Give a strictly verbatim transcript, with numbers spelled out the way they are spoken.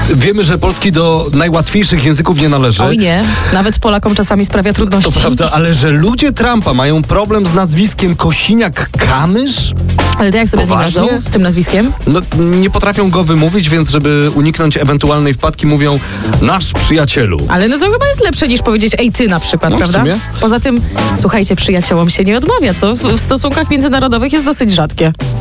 Wiemy, że polski do najłatwiejszych języków nie należy. Oj nie, nawet Polakom czasami sprawia trudności. To prawda, ale że ludzie Trumpa mają problem z nazwiskiem Kosiniak-Kamysz? Ale to jak sobie Poważnie? z nim radzą, z tym nazwiskiem? No, nie potrafią go wymówić, więc żeby uniknąć ewentualnej wpadki mówią nasz przyjacielu. Ale no to chyba jest lepsze niż powiedzieć ej ty na przykład, No, w prawda? sumie. Poza tym, słuchajcie, przyjaciołom się nie odmawia, co w, w stosunkach międzynarodowych jest dosyć rzadkie.